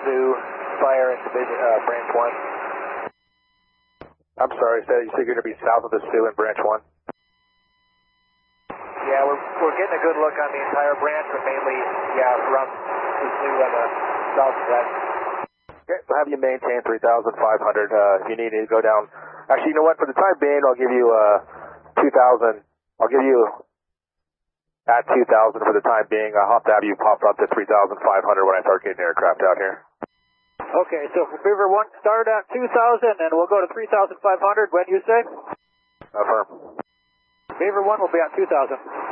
Sioux, fire in branch 1. I'm sorry, you said you're going to be south of the Sioux in branch 1? Yeah, we're getting a good look on the entire branch, but mainly, around the Sioux on the southwest. Okay, we'll have you maintain 3,500. If you need to go down. Actually, you know what? For the time being, I'll give you 2,000. I'll give you at 2,000 for the time being. I'll have to have you pop up to 3,500 when I start getting aircraft out here. Okay, so for Beaver 1, start at 2,000, and we'll go to 3,500. When you say? Affirm. Beaver 1 will be at 2,000.